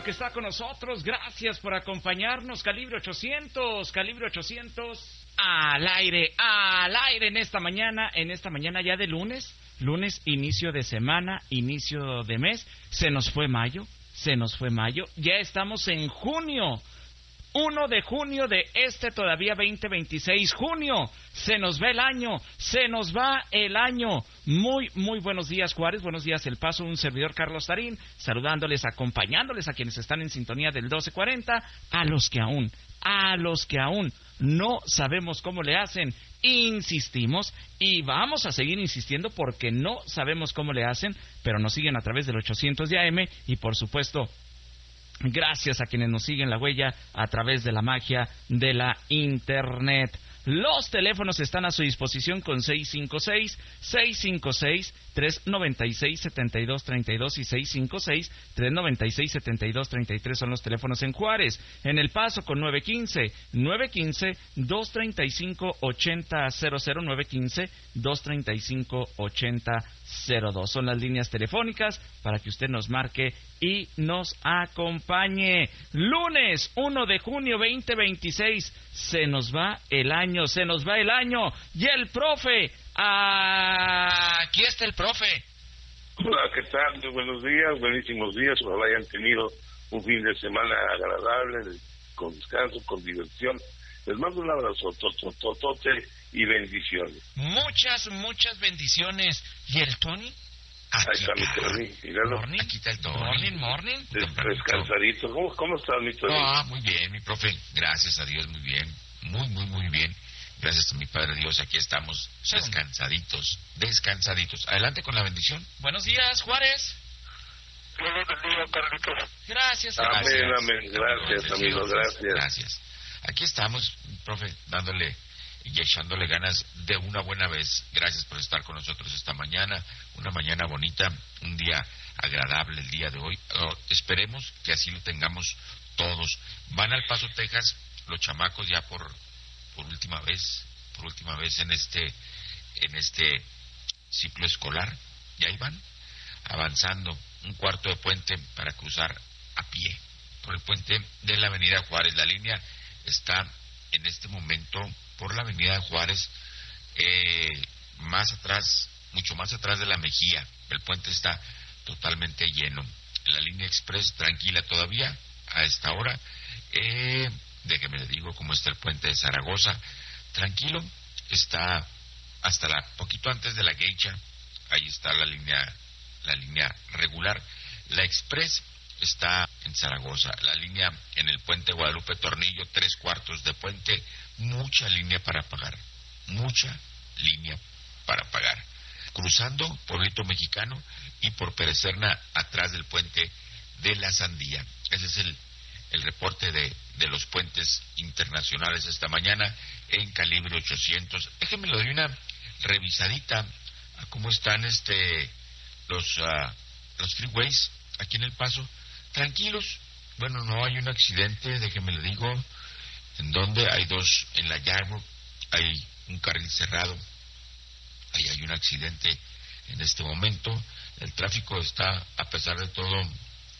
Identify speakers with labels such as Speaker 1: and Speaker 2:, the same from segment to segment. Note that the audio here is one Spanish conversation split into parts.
Speaker 1: que está con nosotros. Gracias por acompañarnos. Calibre 800, al aire en esta mañana ya de lunes. Lunes, inicio de semana, inicio de mes. Se nos fue mayo. Ya estamos en junio. 1 de junio de todavía 2026. Junio, se nos va el año. Muy buenos días, Juárez, buenos días, El Paso, un servidor, Carlos Tarín, saludándoles, acompañándoles a quienes están en sintonía del 1240, a los que aún no sabemos cómo le hacen, insistimos y vamos a seguir insistiendo porque no sabemos cómo le hacen, pero nos siguen a través del 800 de AM y por supuesto, gracias a quienes nos siguen la huella a través de la magia de la Internet. Los teléfonos están a su disposición con 656-396-7232 y 656-396-7233 son los teléfonos en Juárez. En El Paso con 915-235-8000, 915-235-8002. Son las líneas telefónicas para que usted nos marque y nos acompañe. Lunes 1 de junio 2026, se nos va el año, y el profe, aquí está el profe.
Speaker 2: Hola, ¿qué tal? Muy buenos días, buenísimos días, ojalá hayan tenido un fin de semana agradable, con descanso, con diversión. Les mando un abrazo, totote y bendiciones.
Speaker 1: Muchas bendiciones. ¿Y el Tony?
Speaker 2: Ahí está mi Tony, míralo.
Speaker 1: Aquí está el Tony. Morning.
Speaker 2: Descansadito. ¿Cómo estás, mi Tony?
Speaker 3: Muy bien, mi profe. Gracias a Dios, muy bien. Muy bien. Gracias a mi Padre Dios, aquí estamos descansaditos. Adelante con la bendición.
Speaker 1: Buenos días, Juárez.
Speaker 4: Buenos días, Carlitos.
Speaker 1: Gracias.
Speaker 2: Amén. Gracias, amigo, gracias.
Speaker 3: Gracias. Aquí estamos, profe, dándole y echándole ganas de una buena vez. Gracias por estar con nosotros esta mañana, una mañana bonita, un día agradable el día de hoy. Esperemos que así lo tengamos todos. Van al Paso, Texas, los chamacos ya por última vez en este ciclo escolar, y ahí van avanzando un cuarto de puente para cruzar a pie por el puente de la Avenida Juárez. La línea está en este momento por la Avenida Juárez, mucho más atrás de la Mejía. El puente está totalmente lleno. La línea express tranquila todavía a esta hora. Déjeme le digo cómo está el puente de Zaragoza. Tranquilo, está hasta poquito antes de la Geisha. Ahí está la línea regular. La express está en Zaragoza. La línea en el puente Guadalupe Tornillo, 3/4 de puente. Mucha línea para pagar. Cruzando Pueblito Mexicano y por Perecerna, atrás del puente de la Sandía. Ese es el reporte de los puentes internacionales esta mañana en Calibre 800. Déjenme le doy una revisadita a cómo están los freeways aquí en El Paso. Tranquilos. Bueno, no hay un accidente, déjenme le digo. En donde hay dos, en la Yarborough hay un carril cerrado. Ahí hay un accidente en este momento. El tráfico está, a pesar de todo,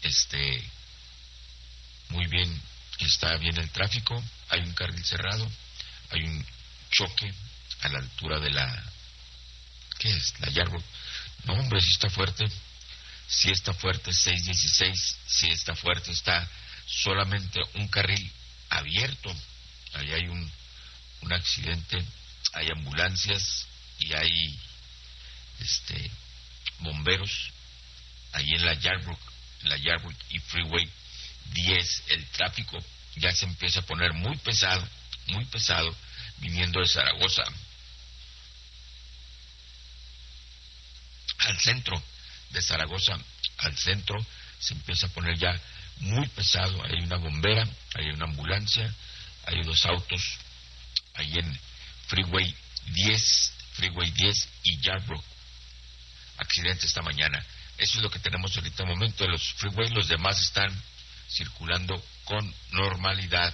Speaker 3: muy bien, está bien el tráfico. Hay un carril cerrado, hay un choque a la altura de la Yarborough. No, hombre, sí está fuerte, 616, sí está fuerte, está solamente un carril abierto. Ahí hay un accidente, hay ambulancias y hay bomberos ahí en la Yarborough y Freeway 10. El tráfico ya se empieza a poner muy pesado, viniendo de Zaragoza al centro de Zaragoza, al centro, se empieza a poner ya muy pesado. Hay una bombera, hay una ambulancia, hay dos autos ahí en Freeway 10 y Yarborough. Accidente esta mañana. Eso es lo que tenemos ahorita en el momento de los freeways. Los demás están circulando con normalidad.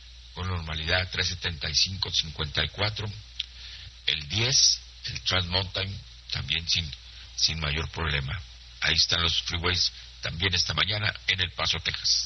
Speaker 3: 375-54. El 10, el Trans Mountain, también sin mayor problema. Ahí están los freeways también esta mañana en El Paso, Texas.